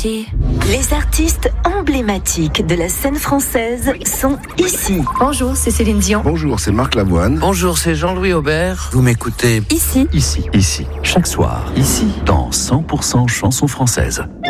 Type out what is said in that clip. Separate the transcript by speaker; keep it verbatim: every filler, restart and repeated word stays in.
Speaker 1: Ruquier. Les artistes emblématiques de la scène française sont ici.
Speaker 2: Bonjour, c'est Céline Dion.
Speaker 3: Bonjour, c'est Marc Lavoine.
Speaker 4: Bonjour, c'est Jean-Louis Aubert. Vous m'écoutez
Speaker 1: Ici.
Speaker 5: Ici, ici, chaque soir, ici, dans cent pour cent chansons françaises.